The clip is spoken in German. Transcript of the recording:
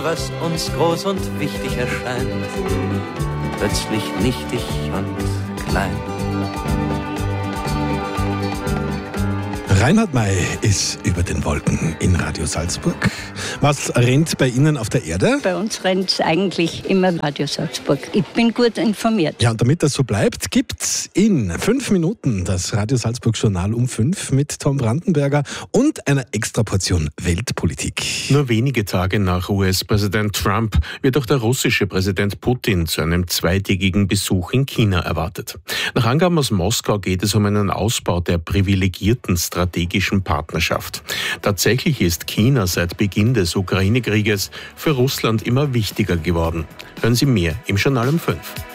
Was uns groß und wichtig erscheint, plötzlich nichtig und klein. Reinhard May ist über den Wolken in Radio Salzburg. Was rennt bei Ihnen auf der Erde? Bei uns rennt eigentlich immer Radio Salzburg. Ich bin gut informiert. Ja, und damit das so bleibt, gibt's in 5 Minuten das Radio Salzburg Journal um 5 mit Tom Brandenberger und einer Extraportion Weltpolitik. Nur wenige Tage nach US-Präsident Trump wird auch der russische Präsident Putin zu einem zweitägigen Besuch in China erwartet. Nach Angaben aus Moskau geht es um einen Ausbau der privilegierten strategischen Partnerschaft. Tatsächlich ist China seit Beginn des Ukraine-Krieges für Russland immer wichtiger geworden. Hören Sie mehr im Journal um 5.